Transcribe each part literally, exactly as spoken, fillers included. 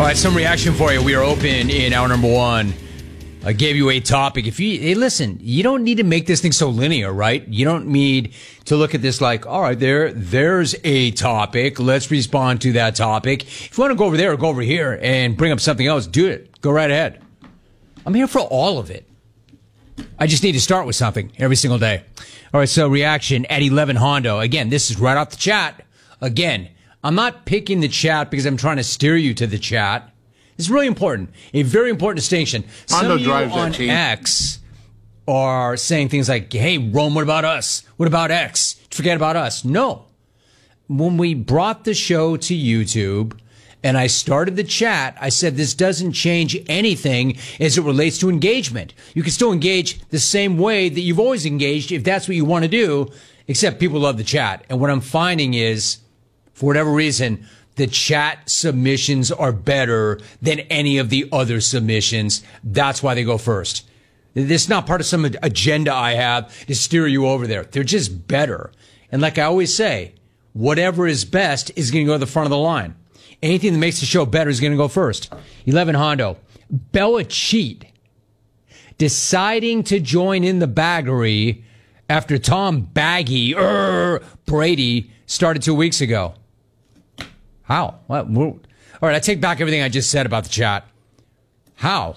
All right, some reaction for you. We are open in hour number one. I gave you a topic. If you, hey, listen, you don't need to make this thing so linear, right? You don't need to look at this like, all right, there, there's a topic. Let's respond to that topic. If you want to go over there or go over here and bring up something else, do it. Go right ahead. I'm here for all of it. I just need to start with something every single day. All right, so reaction at eleven Hondo. Again, this is right off the chat. Again, I'm not picking the chat because I'm trying to steer you to the chat. It's really important. A very important distinction. Some Hondo of you drives on that team. X are saying things like, hey, Rome, what about us? What about X? Forget about us. No. When we brought the show to YouTube and I started the chat, I said this doesn't change anything as it relates to engagement. You can still engage the same way that you've always engaged if that's what you want to do, except people love the chat. And what I'm finding is, for whatever reason, the chat submissions are better than any of the other submissions. That's why they go first. This is not part of some agenda I have to steer you over there. They're just better. And like I always say, whatever is best is going to go to the front of the line. Anything that makes the show better is going to go first. eleven Hondo. Belichick deciding to join in the baggery after Tom Baggy er, Brady started two weeks ago. How? What? All right, I take back everything I just said about the chat. How?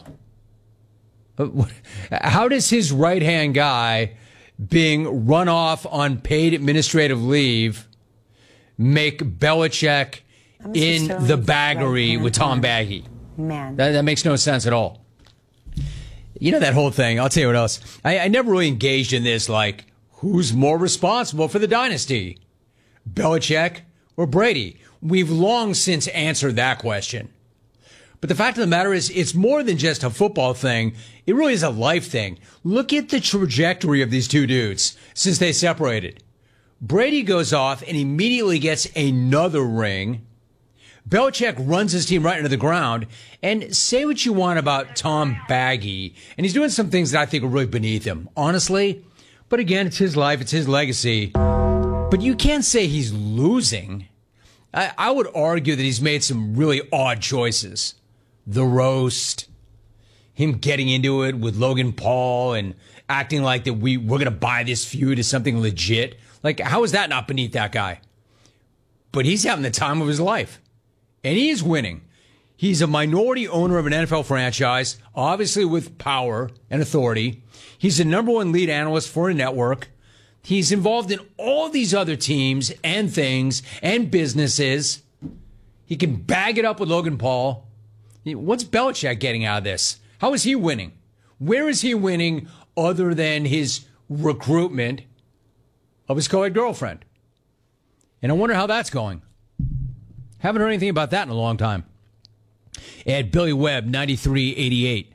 How does his right-hand guy being run off on paid administrative leave make Belichick in the baggery with Tom Baggy? Man. That, that makes no sense at all. You know that whole thing. I'll tell you what else. I, I never really engaged in this, like, who's more responsible for the dynasty? Belichick or Brady? We've long since answered that question. But the fact of the matter is, it's more than just a football thing. It really is a life thing. Look at the trajectory of these two dudes since they separated. Brady goes off and immediately gets another ring. Belichick runs his team right into the ground. And say what you want about Tom Baggy, and he's doing some things that I think are really beneath him, honestly. But again, it's his life, it's his legacy. But you can't say he's losing. I, I would argue that he's made some really odd choices. The roast, him getting into it with Logan Paul and acting like that we, we're going to buy this feud as something legit. Like, how is that not beneath that guy? But he's having the time of his life. And he is winning. He's a minority owner of an N F L franchise, obviously with power and authority. He's the number one lead analyst for a network. He's involved in all these other teams and things and businesses. He can bag it up with Logan Paul. What's Belichick getting out of this? How is he winning? Where is he winning other than his recruitment of his co-ed girlfriend? And I wonder how that's going. Haven't heard anything about that in a long time. At Billy Webb, ninety-three eighty-eight.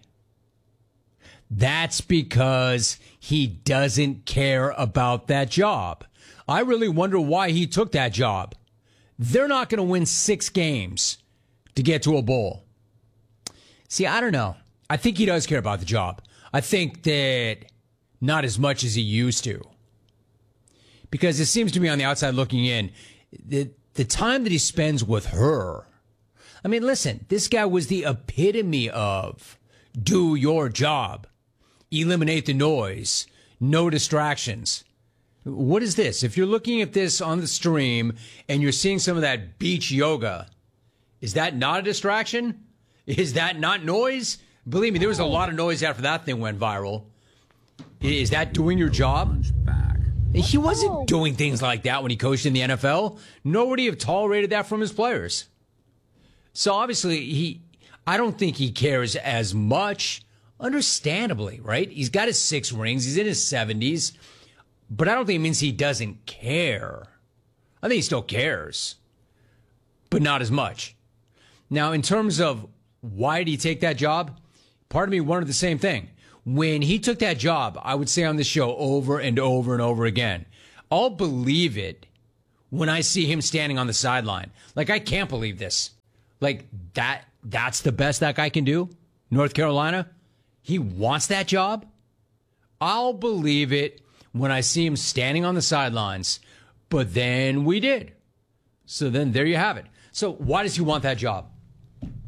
That's because he doesn't care about that job. I really wonder why he took that job. They're not going to win six games to get to a bowl. See, I don't know. I think he does care about the job. I think that not as much as he used to. Because it seems to me on the outside looking in, that the time that he spends with her, I mean, listen, this guy was the epitome of do your job. Eliminate the noise. No distractions. What is this? If you're looking at this on the stream and you're seeing some of that beach yoga, is that not a distraction? Is that not noise? Believe me, there was a lot of noise after that thing went viral. Is that doing your job? He wasn't doing things like that when he coached in the N F L. Nor would he have tolerated that from his players. So obviously, he, I don't think he cares as much. Understandably, right? He's got his six rings. He's in his seventies. But I don't think it means he doesn't care. I think he still cares. But not as much. Now, in terms of why did he take that job? Part of me wondered the same thing. When he took that job, I would say on this show over and over and over again, I'll believe it when I see him standing on the sideline. Like, I can't believe this. Like, that that's the best that guy can do? North Carolina? He wants that job? I'll believe it when I see him standing on the sidelines. But then we did. So then there you have it. So why does he want that job?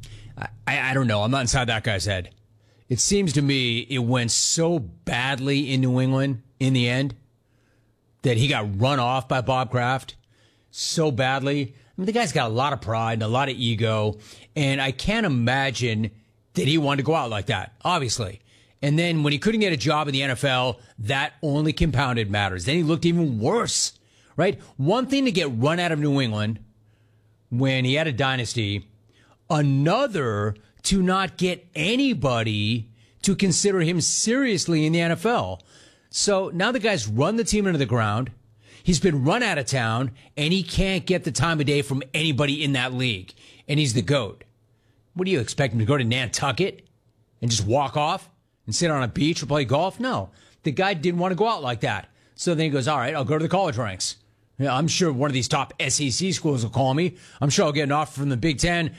I, I don't know. I'm not inside that guy's head. It seems to me it went so badly in New England in the end that he got run off by Bob Kraft so badly. I mean, the guy's got a lot of pride and a lot of ego, and I can't imagine that he wanted to go out like that, obviously. And then when he couldn't get a job in the N F L, that only compounded matters. Then he looked even worse, right? One thing to get run out of New England when he had a dynasty, another to not get anybody to consider him seriously in the N F L. So now the guy's run the team into the ground. He's been run out of town, and he can't get the time of day from anybody in that league. And he's the GOAT. What do you expect him to go to Nantucket and just walk off and sit on a beach or play golf? No. The guy didn't want to go out like that. So then he goes, all right, I'll go to the college ranks. Yeah, I'm sure one of these top S E C schools will call me. I'm sure I'll get an offer from the Big Ten.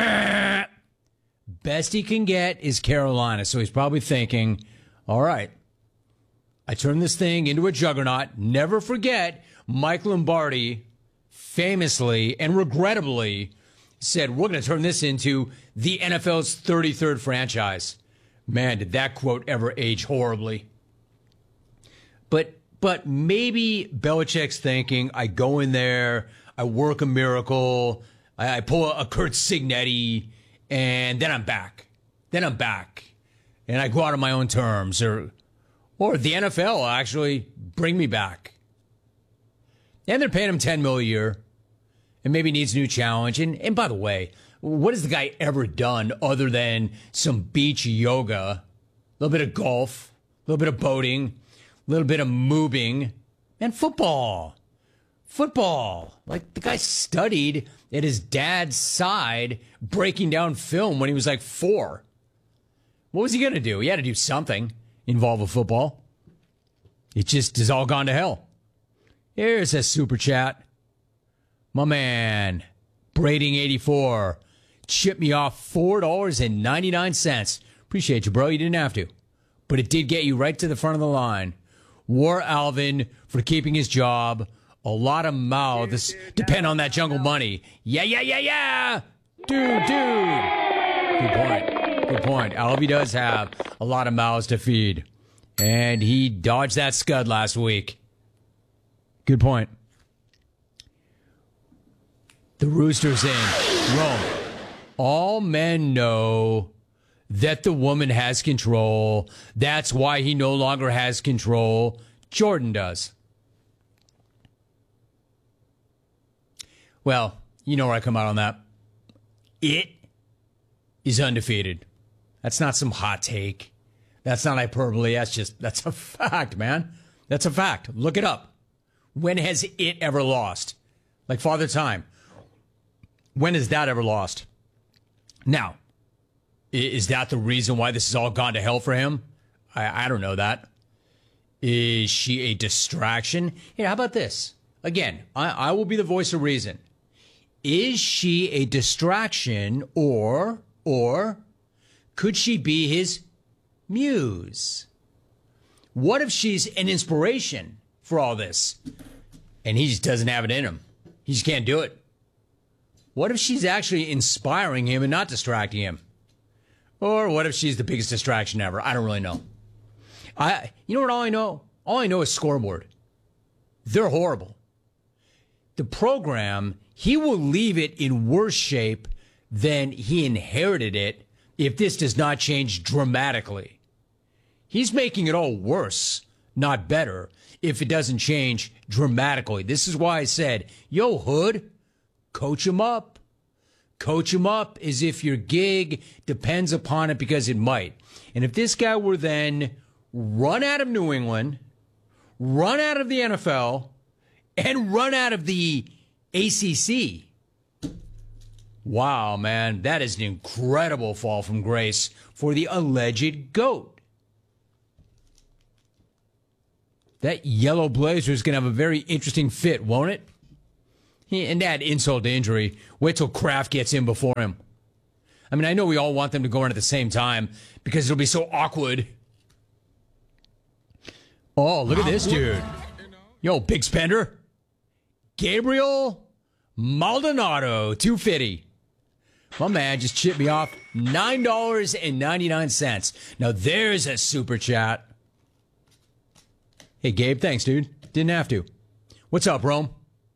Best he can get is Carolina. So he's probably thinking, all right, I turned this thing into a juggernaut. Never forget, Mike Lombardi famously and regrettably said, we're going to turn this into the N F L's thirty-third franchise. Man, did that quote ever age horribly. But but maybe Belichick's thinking, I go in there, I work a miracle, I, I pull a, a Kurt Signetti, and then I'm back. Then I'm back. And I go out on my own terms. Or or the N F L will actually bring me back. And they're paying him ten million dollars a year. And maybe needs a new challenge. And, and by the way, what has the guy ever done other than some beach yoga, a little bit of golf, a little bit of boating, a little bit of moving, and football? Football. Like, the guy studied at his dad's side breaking down film when he was like four. What was he going to do? He had to do something involved with football. It just has all gone to hell. Here's a super chat. My man, Brading eighty-four, chipped me off four dollars and ninety-nine cents. Appreciate you, bro. You didn't have to. But it did get you right to the front of the line. War Alvin for keeping his job. A lot of mouths depend on that jungle money. Yeah, yeah, yeah, yeah. Dude, dude. Good point. Good point. Alvy does have a lot of mouths to feed. And he dodged that scud last week. Good point. The Roosters in Rome. All men know that the woman has control. That's why he no longer has control. Jordan does. Well, you know where I come out on that. It is undefeated. That's not some hot take. That's not hyperbole. That's just, that's a fact, man. That's a fact. Look it up. When has it ever lost? Like Father Time. When has that ever lost? Now, is that the reason why this has all gone to hell for him? I, I don't know that. Is she a distraction? Yeah, how about this? Again, I, I will be the voice of reason. Is she a distraction, or, or could she be his muse? What if she's an inspiration for all this? And he just doesn't have it in him. He just can't do it. What if she's actually inspiring him and not distracting him? Or what if she's the biggest distraction ever? I don't really know. I, you know what all I know? All I know is scoreboard. They're horrible. The program, he will leave it in worse shape than he inherited it if this does not change dramatically. He's making it all worse, not better, if it doesn't change dramatically. This is why I said, yo, Hood, coach him up. Coach him up as if your gig depends upon it, because it might. And if this guy were then run out of New England, run out of the N F L, and run out of the A C C, wow, man, that is an incredible fall from grace for the alleged GOAT. That yellow blazer is going to have a very interesting fit, won't it? And add insult to injury. Wait till Kraft gets in before him. I mean, I know we all want them to go in at the same time because it'll be so awkward. Oh, look at this dude. Yo, big spender. Gabriel Maldonado, two fifty. My man just chipped me off nine dollars and ninety-nine cents. Now there's a super chat. Hey, Gabe, thanks, dude. Didn't have to. What's up, Rome?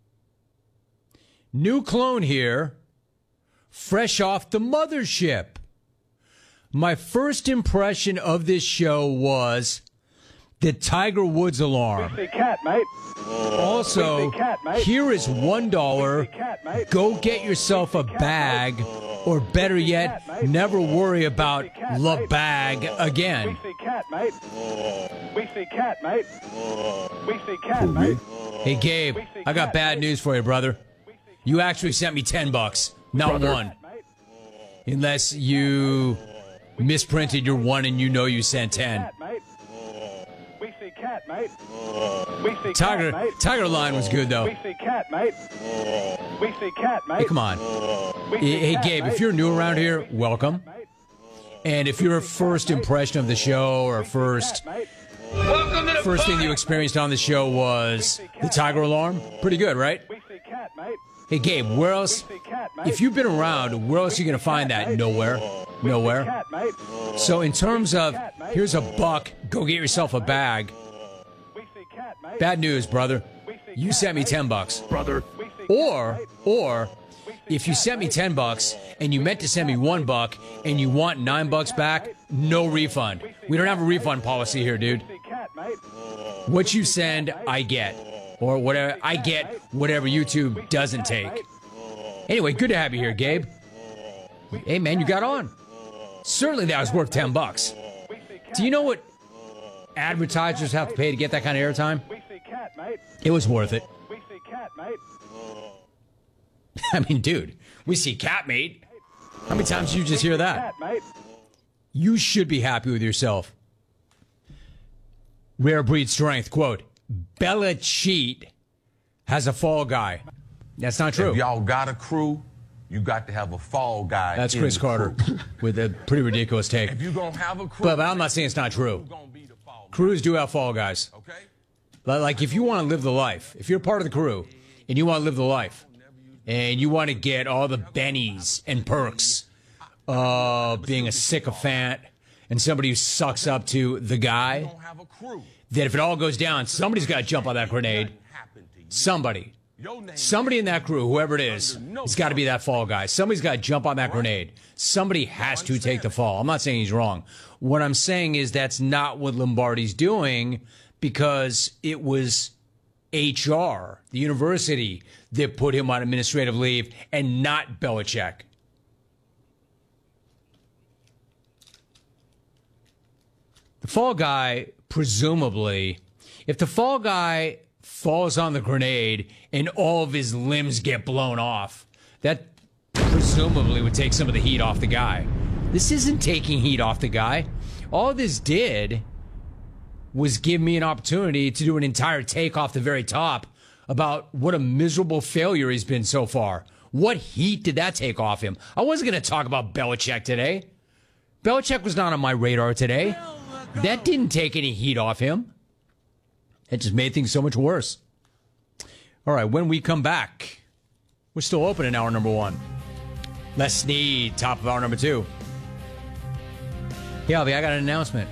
New clone here, fresh off the mothership. My first impression of this show was the Tiger Woods alarm. We see cat, mate. Also, cat, mate. here is one dollar. Cat, mate. Go get yourself a bag, or better yet, cat, mate. never worry about cat, the mate. bag again. We see cat, mate. We see cat, mate. We see cat, mate. Hey, Gabe, I got bad news for you, brother. You actually sent me ten bucks, not Brother. one. Unless you misprinted your one and you know you sent ten. Cat, mate. We see cat, mate. We see Tiger, cat, mate. Tiger line was good though. We see cat, mate. We see cat, mate. Hey, come on. We Hey, see hey, cat, Gabe, mate. if you're new around here, welcome. Mate. And if your first impression of the show or first Cat, mate. first thing you experienced on the show was the Tiger alarm, pretty good, right? We see cat, mate. Hey, Gabe, where else? We see cat, mate. If you've been around, where else are you going to find that? Nowhere. Nowhere. Cat, mate. So in terms of, here's a buck, go get yourself a bag. We see cat, mate. Bad news, brother. You sent me ten bucks. Brother. We see cat, Or, mate. or, if you sent me ten bucks and you meant to send me one buck and you want nine bucks back, no refund. We don't have a refund policy here, dude. We see cat, mate. What you send, I get. Or whatever, I get whatever YouTube doesn't take. Anyway, good to have you here, Gabe. Hey, man, you got on. Certainly that was worth ten bucks. Do you know what advertisers have to pay to get that kind of airtime? We see cat, mate. It was worth it. We see cat, mate. I mean, dude, we see Catmate. How many times did you just hear that? Cat, mate. You should be happy with yourself. Rare breed strength, quote, Bella Cheat has a fall guy. That's not true. If y'all got a crew, you got to have a fall guy. That's in Chris the Carter crew. with a pretty ridiculous take. If you gonna have a crew, But, but I'm not saying it's not true. who gonna be the fall guy, Crews do have fall guys. okay? Li- Like, if you want to live the life, if you're part of the crew and you want to live the life, and you want to get all the bennies and perks of being a sycophant and somebody who sucks up to the You guy, gonna have a crew. that if it all goes down, somebody's got to jump on that grenade. Happen to you. Somebody. Your name Somebody in that crew, whoever it is, has got to be that fall guy. Somebody's got to jump on that grenade. Somebody has to take the fall. I'm not saying he's wrong. What I'm saying is that's not what Lombardi's doing, because it was H R, the university, that put him on administrative leave and not Belichick. The fall guy, presumably, if the fall guy falls on the grenade and all of his limbs get blown off, that presumably would take some of the heat off the guy. This isn't taking heat off the guy. All this did was give me an opportunity to do an entire take off the very top about what a miserable failure he's been so far. What heat did that take off him? I wasn't going to talk about Belichick today. Belichick was not on my radar today. That didn't take any heat off him. It just made things so much worse. All right, when we come back, we're still open in hour number one. Les Snead, top of hour number two. Yeah, Alvy, I got an announcement.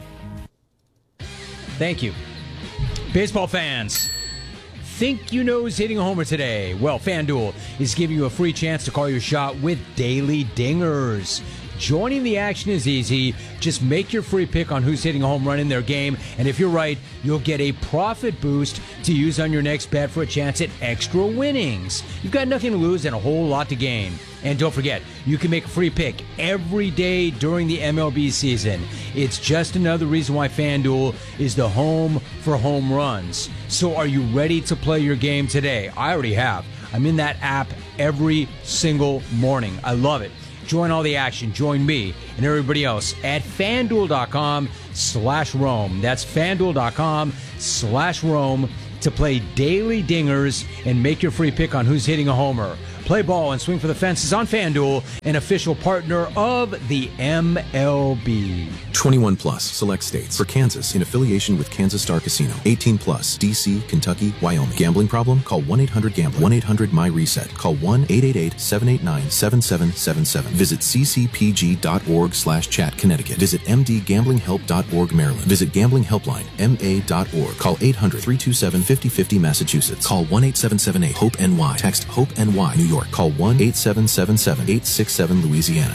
Thank you. Baseball fans, think you know who's hitting a homer today? Well, FanDuel is giving you a free chance to call your shot with Daily Dingers. Joining the action is easy. Just make your free pick on who's hitting a home run in their game, and if you're right, you'll get a profit boost to use on your next bet for a chance at extra winnings. You've got nothing to lose and a whole lot to gain. And don't forget, you can make a free pick every day during the M L B season. It's just another reason why FanDuel is the home for home runs. So are you ready to play your game today? I already have. I'm in that app every single morning. I love it. Join all the action. Join me and everybody else at FanDuel.com slash Rome. That's FanDuel.com slash Rome to play Daily Dingers and make your free pick on who's hitting a homer. Play ball and swing for the fences on FanDuel, an official partner of the M L B. twenty-one plus, select states. For Kansas, in affiliation with Kansas Star Casino. eighteen plus, D C, Kentucky, Wyoming. Gambling problem? Call one eight hundred gambler. one eight hundred my reset. Call one eight eight eight, seven eight nine, seven seven seven seven. Visit ccpg.org slash chat Connecticut. Visit m d gambling help dot org Maryland. Visit Gambling Helpline, M A dot org. Call eight hundred, three two seven, five oh five oh Massachusetts. Call one eight seven seven eight, hope N Y. Text HOPE-NY, New York. Call one eight seven seven seven, eight six seven Louisiana.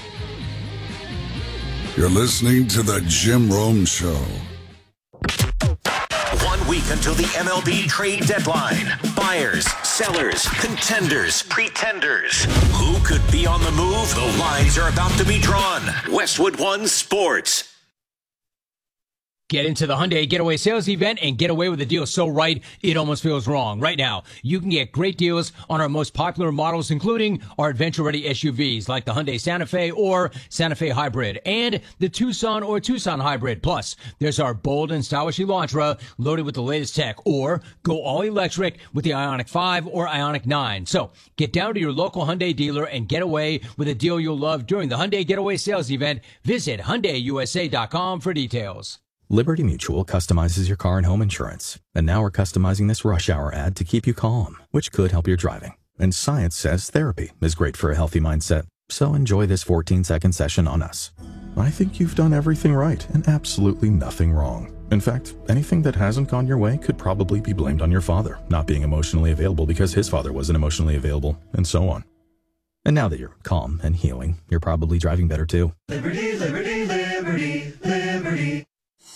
You're listening to The Jim Rome Show. One week until the M L B trade deadline. Buyers, sellers, contenders, pretenders. Who could be on the move? The lines are about to be drawn. Westwood One Sports. Get into the Hyundai Getaway Sales Event and get away with a deal so right, it almost feels wrong. Right now, you can get great deals on our most popular models, including our adventure-ready S U Vs like the Hyundai Santa Fe or Santa Fe Hybrid and the Tucson or Tucson Hybrid. Plus, there's our bold and stylish Elantra loaded with the latest tech, or go all-electric with the Ioniq five or Ioniq nine. So, get down to your local Hyundai dealer and get away with a deal you'll love during the Hyundai Getaway Sales Event. Visit Hyundai U S A dot com for details. Liberty Mutual customizes your car and home insurance. And now we're customizing this rush hour ad to keep you calm, which could help your driving. And science says therapy is great for a healthy mindset. So enjoy this fourteen second session on us. I think you've done everything right and absolutely nothing wrong. In fact, anything that hasn't gone your way could probably be blamed on your father not being emotionally available because his father wasn't emotionally available, and so on. And now that you're calm and healing, you're probably driving better too. Liberty, liberty, liberty, liberty.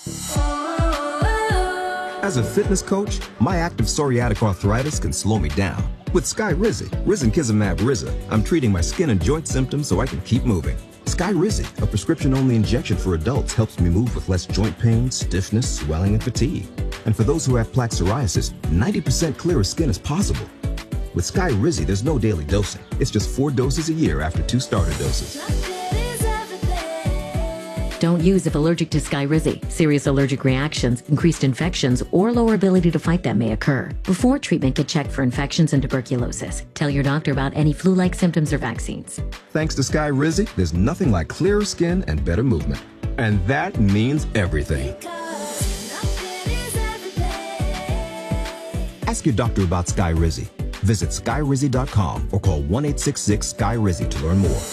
As a fitness coach, my active psoriatic arthritis can slow me down. With Skyrizi, Risankizumab Riza, I'm treating my skin and joint symptoms so I can keep moving. Skyrizi, a prescription-only injection for adults, helps me move with less joint pain, stiffness, swelling, and fatigue. And for those who have plaque psoriasis, ninety percent clearer skin is possible. With Skyrizi, there's no daily dosing. It's just four doses a year after two starter doses. Don't use if allergic to Skyrizi. Serious allergic reactions, increased infections, or lower ability to fight them may occur. Before treatment, get checked for infections and tuberculosis. Tell your doctor about any flu-like symptoms or vaccines. Thanks to Skyrizi, there's nothing like clearer skin and better movement. And that means everything. Ask your doctor about Skyrizi. Visit Skyrizi dot com or call one eight six six Skyrizi to learn more.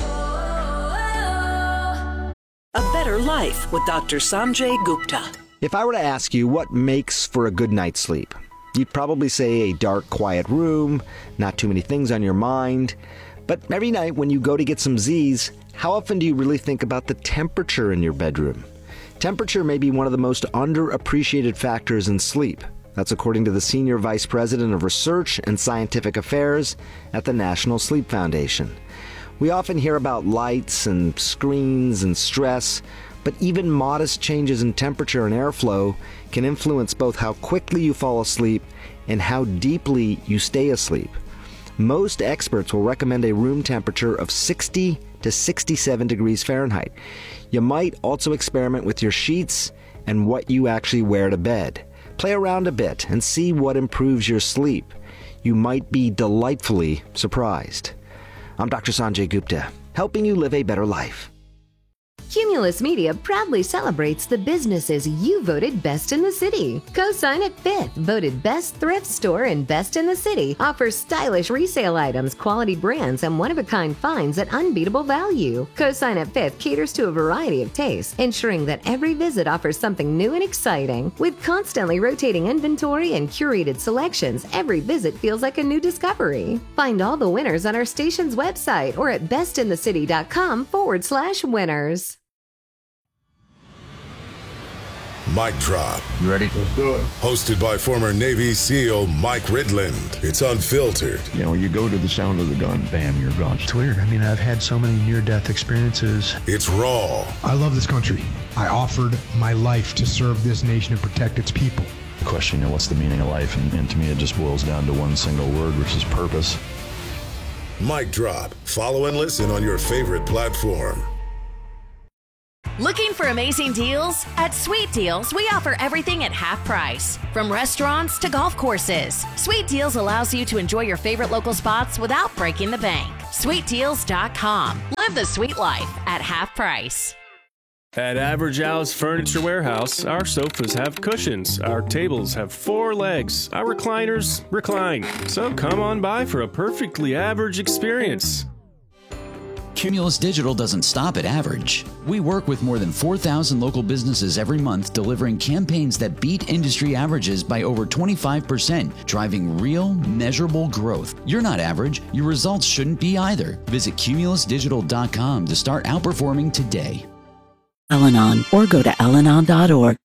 A Better Life with Doctor Sanjay Gupta. If I were to ask you what makes for a good night's sleep, you'd probably say a dark, quiet room, not too many things on your mind. But every night when you go to get some Z's, how often do you really think about the temperature in your bedroom? Temperature may be one of the most underappreciated factors in sleep. That's according to the Senior Vice President of Research and Scientific Affairs at the National Sleep Foundation. We often hear about lights and screens and stress, but even modest changes in temperature and airflow can influence both how quickly you fall asleep and how deeply you stay asleep. Most experts will recommend a room temperature of sixty to sixty-seven degrees Fahrenheit. You might also experiment with your sheets and what you actually wear to bed. Play around a bit and see what improves your sleep. You might be delightfully surprised. I'm Doctor Sanjay Gupta, helping you live a better life. Cumulus Media proudly celebrates the businesses you voted best in the city. Cosign at Fifth, voted best thrift store and best in the city, offers stylish resale items, quality brands, and one-of-a-kind finds at unbeatable value. Cosign at Fifth caters to a variety of tastes, ensuring that every visit offers something new and exciting. With constantly rotating inventory and curated selections, every visit feels like a new discovery. Find all the winners on our station's website or at bestinthecity.com forward slash winners. Mic Drop. You ready? Let's do it. Hosted by former Navy SEAL Mike Ridland. It's unfiltered. You know, you go to the sound of the gun, bam, you're gone. It's weird. I mean, I've had so many near-death experiences. It's raw. I love this country. I offered my life to serve this nation and protect its people. The question, you know, what's the meaning of life? And, and to me, it just boils down to one single word, which is purpose. Mic Drop. Follow and listen on your favorite platform. Looking for amazing deals? At Sweet Deals, we offer everything at half price. From restaurants to golf courses, Sweet Deals allows you to enjoy your favorite local spots without breaking the bank. sweet deals dot com. Live the sweet life at half price. At Average Al's Furniture Warehouse, our sofas have cushions, our tables have four legs, our recliners recline. So come on by for a perfectly average experience. Cumulus Digital doesn't stop at average. We work with more than four thousand local businesses every month, delivering campaigns that beat industry averages by over twenty-five percent, driving real, measurable growth. You're not average. Your results shouldn't be either. Visit cumulus digital dot com to start outperforming today. Al-Anon or go to al anon dot org.